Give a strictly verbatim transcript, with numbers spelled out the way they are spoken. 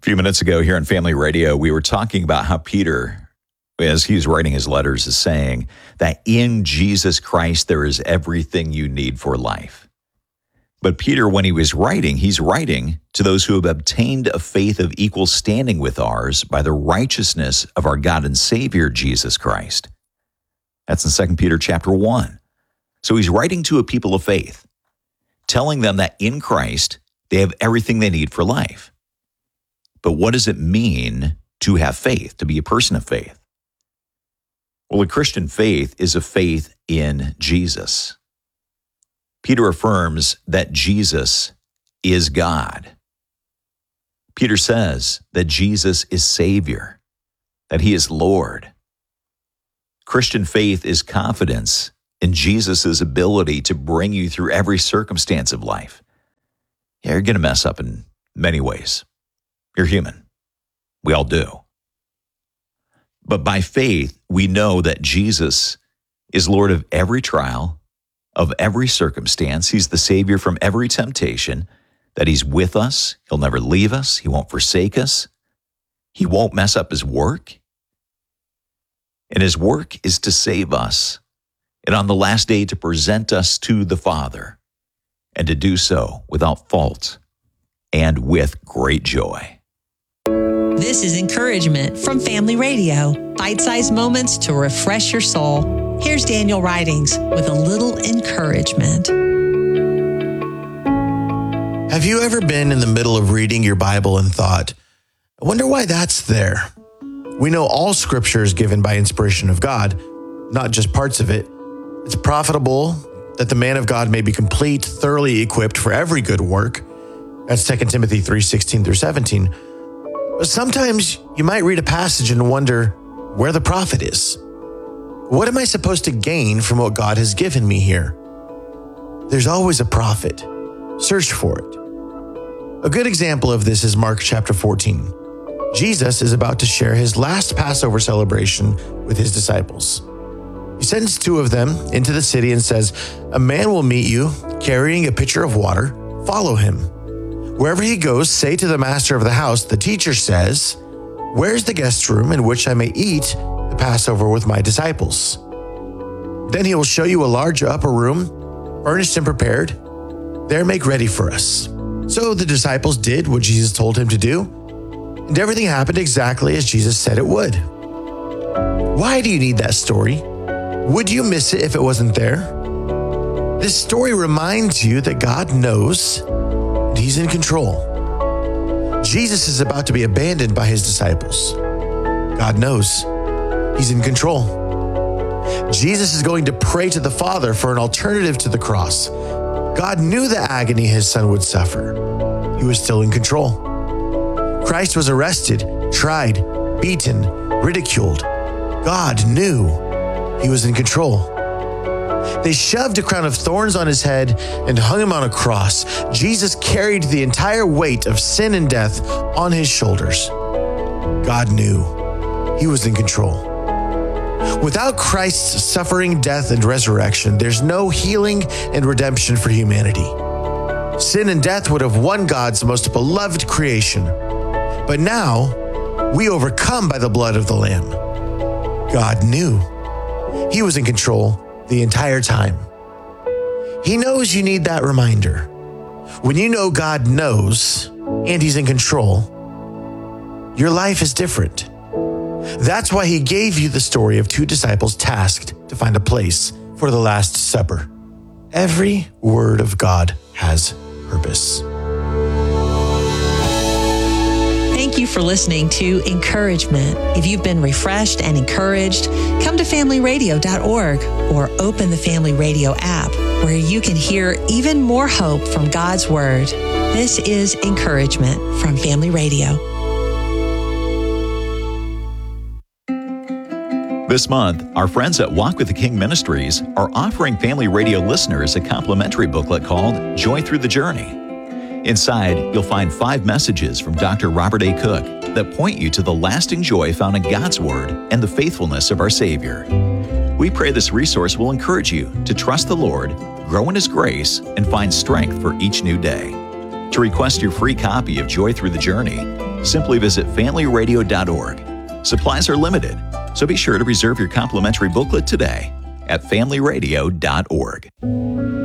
few minutes ago here on Family Radio, we were talking about how Peter, as he's writing his letters, is saying that in Jesus Christ there is everything you need for life. But Peter, when he was writing, he's writing to those who have obtained a faith of equal standing with ours by the righteousness of our God and Savior, Jesus Christ. That's in Second Peter chapter one. So he's writing to a people of faith, telling them that in Christ they have everything they need for life. But what does it mean to have faith, to be a person of faith? Well, a Christian faith is a faith in Jesus. Peter affirms that Jesus is God. Peter says that Jesus is Savior, that he is Lord. Christian faith is confidence in Jesus' ability to bring you through every circumstance of life. Yeah, you're going to mess up in many ways. You're human. We all do. But by faith, we know that Jesus is Lord of every trial, of every circumstance. He's the Savior from every temptation, that he's with us. He'll never leave us. He won't forsake us. He won't mess up his work. And his work is to save us, and on the last day to present us to the Father, and to do so without fault and with great joy. This is encouragement from Family Radio. Bite-sized moments to refresh your soul. Here's Daniel Ridings with a little encouragement. Have you ever been in the middle of reading your Bible and thought, I wonder why that's there? We know all Scripture is given by inspiration of God, not just parts of it. It's profitable that the man of God may be complete, thoroughly equipped for every good work. That's Second Timothy three sixteen through seventeen. But sometimes you might read a passage and wonder where the profit is. What am I supposed to gain from what God has given me here? There's always a profit. Search for it. A good example of this is Mark chapter fourteen. Jesus is about to share his last Passover celebration with his disciples. He sends two of them into the city and says, a man will meet you carrying a pitcher of water. Follow him. Wherever he goes, say to the master of the house, the teacher says, where's the guest room in which I may eat the Passover with my disciples? Then he will show you a large upper room, furnished and prepared. There make ready for us. So the disciples did what Jesus told him to do, and everything happened exactly as Jesus said it would. Why do you need that story? Would you miss it if it wasn't there? This story reminds you that God knows and he's in control. Jesus is about to be abandoned by his disciples. God knows he's in control. Jesus is going to pray to the Father for an alternative to the cross. God knew the agony his son would suffer. He was still in control. Christ was arrested, tried, beaten, ridiculed. God knew he was in control. They shoved a crown of thorns on his head and hung him on a cross. Jesus carried the entire weight of sin and death on his shoulders. God knew he was in control. Without Christ's suffering, death, and resurrection, there's no healing and redemption for humanity. Sin and death would have won God's most beloved creation. But now, we overcome by the blood of the Lamb. God knew he was in control the entire time. He knows you need that reminder. When you know God knows and he's in control, your life is different. That's why he gave you the story of two disciples tasked to find a place for the Last Supper. Every word of God has purpose. Thank you for listening to Encouragement. If you've been refreshed and encouraged, come to family radio dot org or open the Family Radio app, where you can hear even more hope from God's Word. This is Encouragement from Family Radio. This month, our friends at Walk with the King Ministries are offering Family Radio listeners a complimentary booklet called Joy Through the Journey. Inside, you'll find five messages from Doctor Robert A. Cook that point you to the lasting joy found in God's Word and the faithfulness of our Savior. We pray this resource will encourage you to trust the Lord, grow in His grace, and find strength for each new day. To request your free copy of Joy Through the Journey, Simply visit family radio dot org. Supplies are limited, so be sure to reserve your complimentary booklet today at family radio dot org.